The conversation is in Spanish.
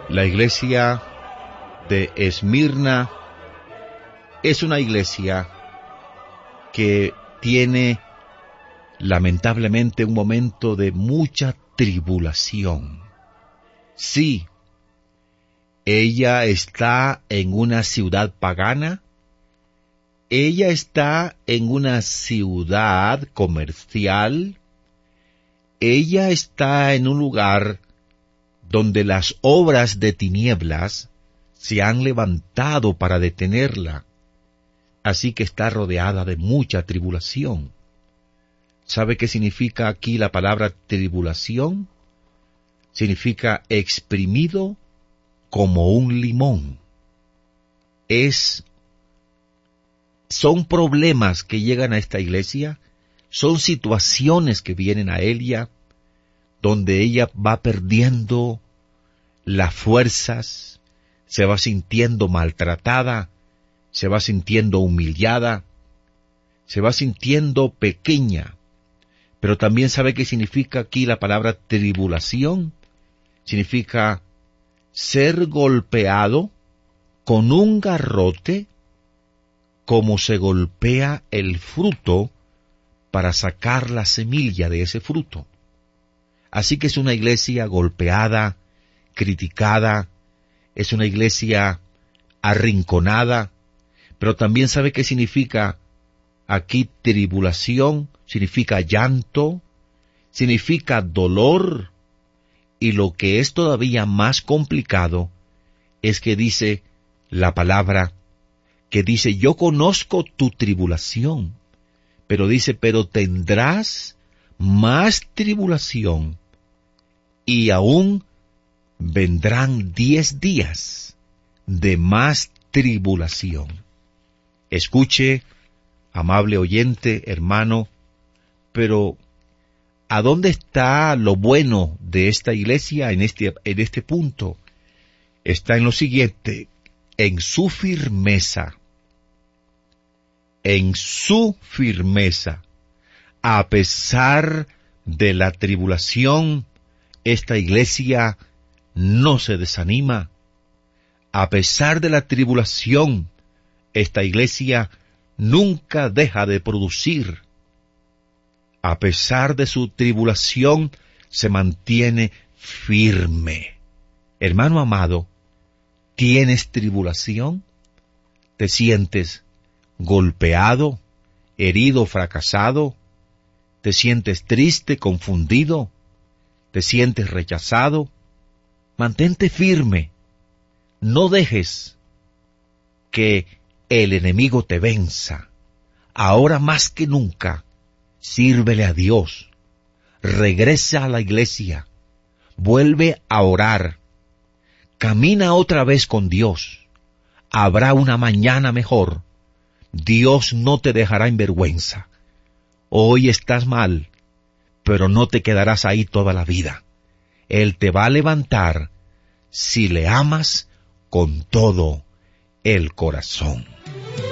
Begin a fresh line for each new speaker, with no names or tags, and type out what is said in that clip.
La iglesia de Esmirna es una iglesia que tiene lamentablemente un momento de mucha tribulación. Sí, ella está en una ciudad pagana, ella está en una ciudad comercial, ella está en un lugar donde las obras de tinieblas se han levantado para detenerla, así que está rodeada de mucha tribulación. ¿Sabe qué significa aquí la palabra tribulación? Significa exprimido como un limón. Son problemas que llegan a esta iglesia, son situaciones que vienen a ella, donde ella va perdiendo las fuerzas, se va sintiendo maltratada, se va sintiendo humillada, se va sintiendo pequeña. Pero también sabe qué significa aquí la palabra tribulación. Significa ser golpeado con un garrote como se golpea el fruto para sacar la semilla de ese fruto. Así que es una iglesia golpeada, criticada, es una iglesia arrinconada, pero también sabe qué significa aquí tribulación, significa llanto, significa dolor, y lo que es todavía más complicado es que dice la palabra, que dice, yo conozco tu tribulación, pero dice, pero tendrás más tribulación, y aún vendrán 10 días de más tribulación. Escuche, amable oyente, hermano, pero ¿a dónde está lo bueno de esta iglesia en este punto? Está en lo siguiente, en su firmeza. En su firmeza. A pesar de la tribulación, esta iglesia no se desanima. A pesar de la tribulación, esta iglesia nunca deja de producir. A pesar de su tribulación, se mantiene firme. Hermano amado, ¿tienes tribulación? ¿Te sientes golpeado, herido, fracasado? ¿Te sientes triste, confundido? ¿Te sientes rechazado? Mantente firme. No dejes que el enemigo te venza. Ahora más que nunca, sírvele a Dios. Regresa a la iglesia. Vuelve a orar. Camina otra vez con Dios. Habrá una mañana mejor. Dios no te dejará en vergüenza. Hoy estás mal, pero no te quedarás ahí toda la vida. Él te va a levantar si le amas con todo el corazón.